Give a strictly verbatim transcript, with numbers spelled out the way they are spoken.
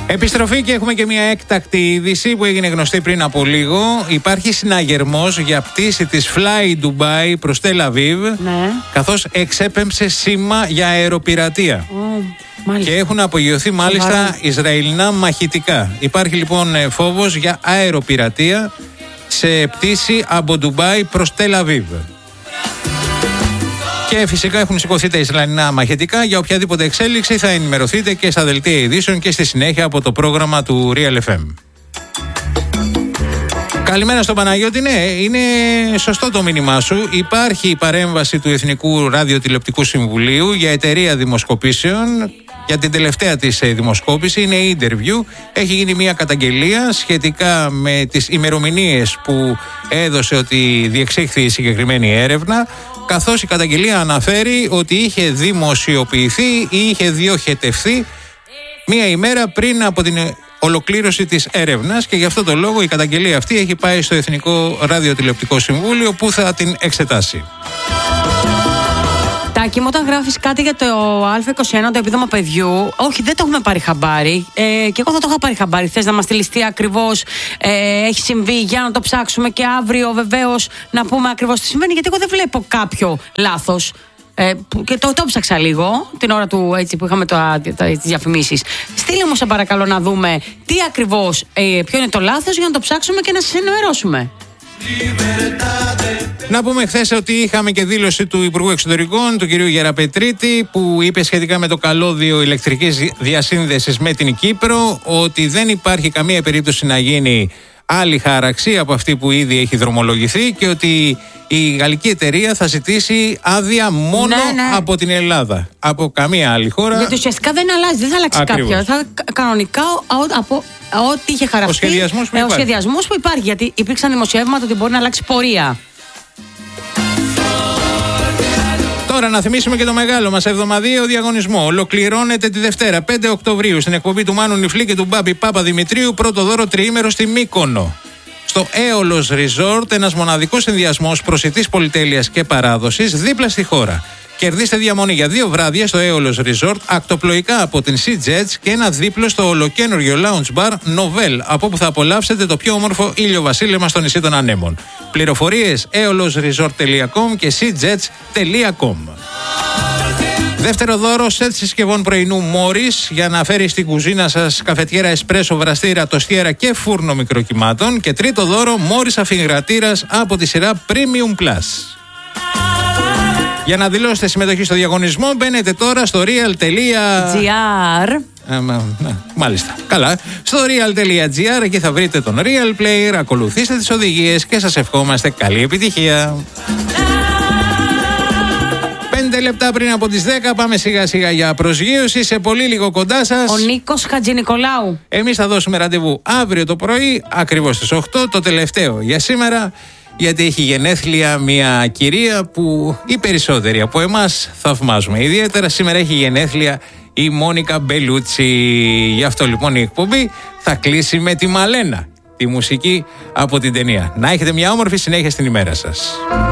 Επιστροφή και έχουμε και μια έκτακτη είδηση που έγινε γνωστή πριν από λίγο. Υπάρχει συναγερμός για πτήση της Fly Dubai προς Τελ Αβίβ, ναι. καθώς εξέπεμψε σήμα για αεροπειρατεία. Oh, και έχουν απογειωθεί μάλιστα Σοβαρά. Ισραηλινά μαχητικά. Υπάρχει λοιπόν φόβος για αεροπειρατεία σε πτήση από Ντουμπάι προς Τελ Αβίβ. Και φυσικά έχουν σηκωθεί τα Ισραηλινά μαχητικά. Για οποιαδήποτε εξέλιξη θα ενημερωθείτε και στα δελτία ειδήσεων και στη συνέχεια από το πρόγραμμα του Real εφ εμ. Καλημέρα στον Παναγιώτη. Ναι, είναι σωστό το μήνυμά σου. Υπάρχει η παρέμβαση του Εθνικού Ραδιοτηλεοπτικού Συμβουλίου για εταιρεία δημοσκοπήσεων. Για την τελευταία της δημοσκόπηση είναι η interview. Έχει γίνει μια καταγγελία σχετικά με τις ημερομηνίες που έδωσε ότι διεξήχθη η συγκεκριμένη έρευνα, καθώς η καταγγελία αναφέρει ότι είχε δημοσιοποιηθεί ή είχε διοχετευθεί μία ημέρα πριν από την ολοκλήρωση της έρευνας, και γι' αυτό το λόγο η καταγγελία αυτή έχει πάει στο Εθνικό Ραδιοτηλεοπτικό Συμβούλιο που θα την εξετάσει. Τάκη, όταν γράφεις κάτι για το Α είκοσι ένα, το επίδομα παιδιού, όχι, δεν το έχουμε πάρει χαμπάρι. Ε, και εγώ θα το είχα πάρει χαμπάρι. Θες να μας στείλεις τι ακριβώς ε, έχει συμβεί για να το ψάξουμε και αύριο βεβαίως να πούμε ακριβώς τι συμβαίνει, γιατί εγώ δεν βλέπω κάποιο λάθος. Ε, και το, το ψάξα λίγο την ώρα του, έτσι, που είχαμε τις διαφημίσεις. Στείλε μου, σε παρακαλώ, να δούμε τι ακριβώς, ε, ποιο είναι το λάθος, για να το ψάξουμε και να σας ενημερώσουμε. Να πούμε χθες ότι είχαμε και δήλωση του Υπουργού Εξωτερικών, του κυρίου Γεραπετρίτη, που είπε σχετικά με το καλώδιο ηλεκτρικής διασύνδεσης με την Κύπρο ότι δεν υπάρχει καμία περίπτωση να γίνει άλλη χάραξη από αυτή που ήδη έχει δρομολογηθεί και ότι η γαλλική εταιρεία θα ζητήσει άδεια μόνο ναι, ναι. από την Ελλάδα. Από καμία άλλη χώρα. Γιατί ουσιαστικά δεν αλλάζει, δεν θα αλλάξει κάποια. Θα, κανονικά από ό,τι είχε χαρακτεί. Ο σχεδιασμός που, ε, ο σχεδιασμός που υπάρχει. Γιατί υπήρξαν δημοσιεύματα ότι μπορεί να αλλάξει πορεία. Τώρα να θυμίσουμε και το μεγάλο μας εβδομαδιαίο διαγωνισμό. Ολοκληρώνεται τη Δευτέρα, πέντε Οκτωβρίου, στην εκπομπή του Μάνου Νιφλή και του Μπάμπη Παπαδημητρίου. Πρώτο δώρο τριήμερο στη Μύκονο. Στο Aeolos Resort, ένας μοναδικός συνδυασμός προσιτής πολυτέλειας και παράδοσης δίπλα στη χώρα. Κερδίστε διαμονή για δύο βράδια στο Aeolos Resort, ακτοπλοϊκά από την Sea Jets και ένα δίπλο στο ολοκένουργιο lounge bar Novel, από όπου θα απολαύσετε το πιο όμορφο ήλιο βασίλεμα στο νησί των Ανέμων. Πληροφορίες aeolos resort τελεία com και sea jets τελεία com. Δεύτερο δώρο, σετ συσκευών πρωινού Morris για να φέρει στην κουζίνα σας καφετιέρα εσπρέσο, βραστήρα, τοστιέρα και φούρνο μικροκυμάτων. Και τρίτο δώρο, Morris αφιγρατήρας από τη σειρά Premium Plus. Για να δηλώσετε συμμετοχή στο διαγωνισμό, μπαίνετε τώρα στο real.gr. Ε, ναι, μάλιστα. Καλά. Στο real.gr, εκεί θα βρείτε τον Real Player, ακολουθήστε τις οδηγίες και σας ευχόμαστε καλή επιτυχία. Πέντε λεπτά πριν από τις δέκα πάμε σιγά σιγά για προσγείωση. Σε πολύ λίγο κοντά σας ο Νίκος Χατζηνικολάου. Εμείς θα δώσουμε ραντεβού αύριο το πρωί, ακριβώς στις οκτώ, το τελευταίο για σήμερα. Γιατί έχει γενέθλια μια κυρία που οι περισσότεροι από εμάς θαυμάζουμε. Ιδιαίτερα σήμερα έχει γενέθλια η Μόνικα Μπελούτσι. Γι' αυτό λοιπόν η εκπομπή θα κλείσει με τη Μαλένα, τη μουσική από την ταινία. Να έχετε μια όμορφη συνέχεια στην ημέρα σας.